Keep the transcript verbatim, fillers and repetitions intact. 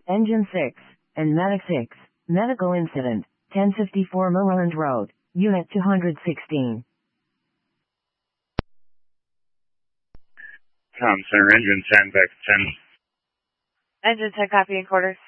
Engine six, and Medic six, medical incident, ten fifty-four Moreland Road, Unit two hundred sixteen. Com Center, Engine ten, back ten. Engine ten, copy in quarters.